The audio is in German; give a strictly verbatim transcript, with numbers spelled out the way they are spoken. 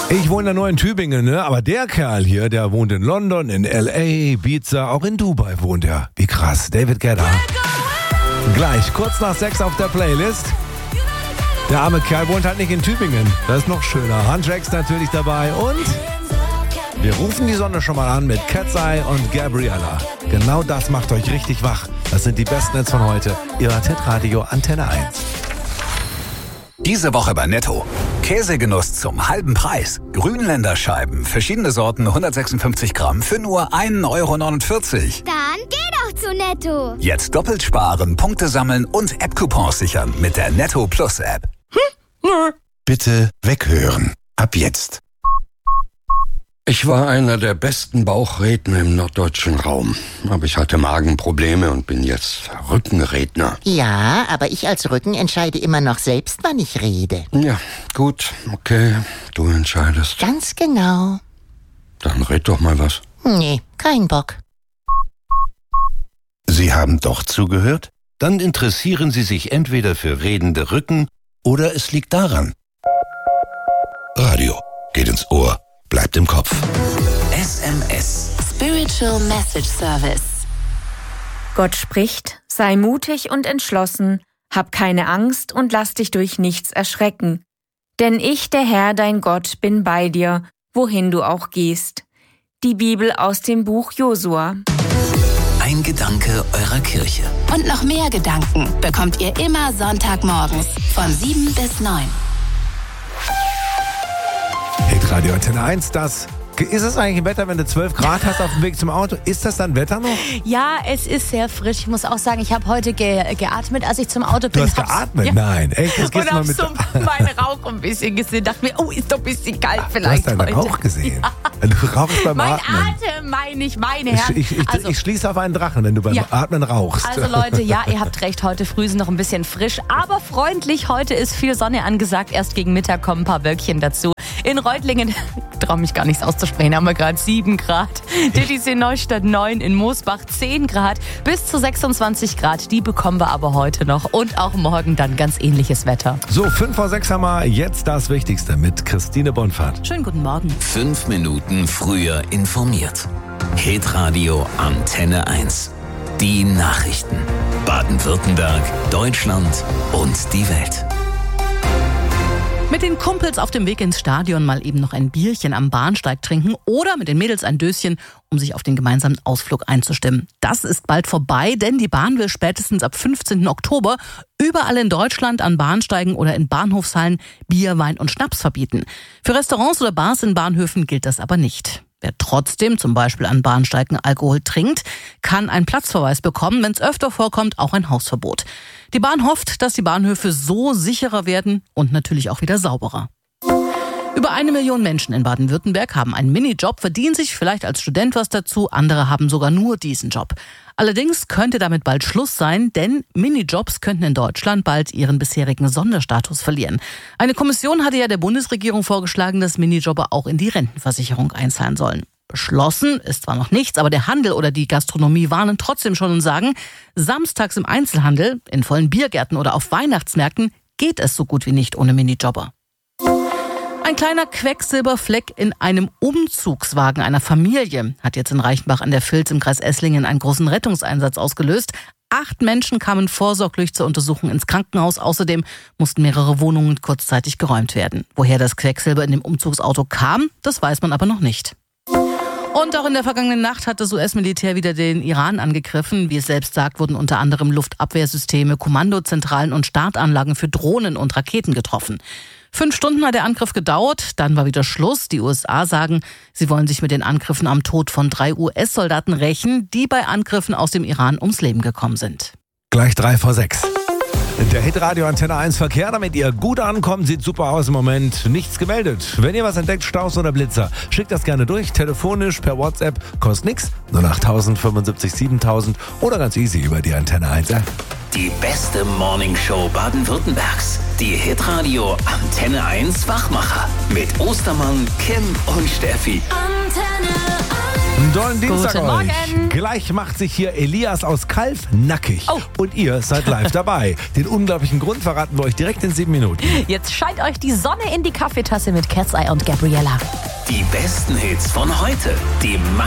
Ich wohne ja nur in Tübingen, ne? Aber der Kerl hier, der wohnt in London, in L A, Ibiza, auch in Dubai wohnt er. Wie krass, David Guetta. Gleich, kurz nach sechs auf der Playlist. Der arme Kerl wohnt halt nicht in Tübingen. Das ist noch schöner. Huntracks natürlich dabei und wir rufen die Sonne schon mal an mit Cat's Eye und Gabriella. Genau das macht euch richtig wach. Das sind die besten Hits von heute. Ihr hört Hitradio Antenne eins. Diese Woche bei Netto. Käsegenuss zum halben Preis. Grünländer Scheiben, verschiedene Sorten, hundertsechsundfünfzig Gramm für nur ein Euro neunundvierzig. Dann geh doch zu Netto. Jetzt doppelt sparen, Punkte sammeln und App-Coupons sichern mit der Netto Plus App. Hm? Bitte weghören. Ab jetzt. Ich war einer der besten Bauchredner im norddeutschen Raum. Aber ich hatte Magenprobleme und bin jetzt Rückenredner. Ja, aber ich als Rücken entscheide immer noch selbst, wann ich rede. Ja, gut, okay, du entscheidest. Ganz genau. Dann red doch mal was. Nee, kein Bock. Sie haben doch zugehört? Dann interessieren Sie sich entweder für redende Rücken oder es liegt daran. Radio geht ins Ohr, bleibt im Kopf. S M S. Spiritual Message Service. Gott spricht, sei mutig und entschlossen, hab keine Angst und lass dich durch nichts erschrecken. Denn ich, der Herr, dein Gott, bin bei dir, wohin du auch gehst. Die Bibel aus dem Buch Josua. Ein Gedanke eurer Kirche. Und noch mehr Gedanken bekommt ihr immer Sonntagmorgens von sieben bis neun. Hitradio Antenne eins, das... Ist es eigentlich ein Wetter, wenn du zwölf Grad hast auf dem Weg zum Auto? Ist das dann Wetter noch? Ja, es ist sehr frisch. Ich muss auch sagen, ich habe heute ge- geatmet, als ich zum Auto bin. Du hast geatmet? Ja. Nein, echt? Das und hab so meinen Rauch ein bisschen gesehen. Dachte mir, oh, ist doch ein bisschen kalt Ach, vielleicht du hast deinen heute. Rauch gesehen? Ja. Du rauchst beim mein Atmen. Atem, meine ich, meine Herren. Ich, ich, ich, also, ich schließe auf einen Drachen, wenn du beim ja. Atmen rauchst. Also Leute, ja, ihr habt recht, heute früh ist noch ein bisschen frisch, aber freundlich. Heute ist viel Sonne angesagt. Erst gegen Mittag kommen ein paar Wölkchen dazu. In Reutlingen, ich traue mich gar nichts auszusprechen, haben wir gerade sieben Grad. Titisee Neustadt neun, in Moosbach zehn Grad. Bis zu sechsundzwanzig Grad, die bekommen wir aber heute noch. Und auch morgen dann ganz ähnliches Wetter. So, fünf vor sechs haben wir jetzt das Wichtigste mit Christine Bonfahrt. Schönen guten Morgen. Fünf Minuten früher informiert. Hitradio Antenne eins. Die Nachrichten. Baden-Württemberg, Deutschland und die Welt. Mit den Kumpels auf dem Weg ins Stadion mal eben noch ein Bierchen am Bahnsteig trinken oder mit den Mädels ein Döschen, um sich auf den gemeinsamen Ausflug einzustimmen. Das ist bald vorbei, denn die Bahn will spätestens ab fünfzehnten Oktober überall in Deutschland an Bahnsteigen oder in Bahnhofshallen Bier, Wein und Schnaps verbieten. Für Restaurants oder Bars in Bahnhöfen gilt das aber nicht. Wer trotzdem zum Beispiel an Bahnsteigen Alkohol trinkt, kann einen Platzverweis bekommen, wenn es öfter vorkommt, auch ein Hausverbot. Die Bahn hofft, dass die Bahnhöfe so sicherer werden und natürlich auch wieder sauberer. Über eine Million Menschen in Baden-Württemberg haben einen Minijob, verdienen sich vielleicht als Student was dazu, andere haben sogar nur diesen Job. Allerdings könnte damit bald Schluss sein, denn Minijobs könnten in Deutschland bald ihren bisherigen Sonderstatus verlieren. Eine Kommission hatte ja der Bundesregierung vorgeschlagen, dass Minijobber auch in die Rentenversicherung einzahlen sollen. Beschlossen ist zwar noch nichts, aber der Handel oder die Gastronomie warnen trotzdem schon und sagen, samstags im Einzelhandel, in vollen Biergärten oder auf Weihnachtsmärkten geht es so gut wie nicht ohne Minijobber. Ein kleiner Quecksilberfleck in einem Umzugswagen einer Familie hat jetzt in Reichenbach an der Vils im Kreis Esslingen einen großen Rettungseinsatz ausgelöst. Acht Menschen kamen vorsorglich zur Untersuchung ins Krankenhaus. Außerdem mussten mehrere Wohnungen kurzzeitig geräumt werden. Woher das Quecksilber in dem Umzugsauto kam, das weiß man aber noch nicht. Und auch in der vergangenen Nacht hat das U S-Militär wieder den Iran angegriffen. Wie es selbst sagt, wurden unter anderem Luftabwehrsysteme, Kommandozentralen und Startanlagen für Drohnen und Raketen getroffen. Fünf Stunden hat der Angriff gedauert, dann war wieder Schluss. Die U S A sagen, sie wollen sich mit den Angriffen am Tod von drei U S-Soldaten rächen, die bei Angriffen aus dem Iran ums Leben gekommen sind. Gleich drei vor sechs. Der Hitradio Antenne eins Verkehr, damit ihr gut ankommt, sieht super aus im Moment. Nichts gemeldet. Wenn ihr was entdeckt, Staus oder Blitzer, schickt das gerne durch, telefonisch, per WhatsApp, kostet nix. null acht tausend fünfundsiebzig siebentausend oder ganz easy über die Antenne eins App. Die beste Morningshow Baden-Württembergs. Die Hitradio Antenne eins Wachmacher. Mit Ostermann, Kim und Steffi. Antenne eins. Einen tollen Dienstag Guten euch. Morgen. Gleich macht sich hier Elias aus Kalf nackig. Oh. Und ihr seid live dabei. Den unglaublichen Grund verraten wir euch direkt in sieben Minuten. Jetzt scheint euch die Sonne in die Kaffeetasse mit Cat's Eye und Gabriella. Die besten Hits von heute. Die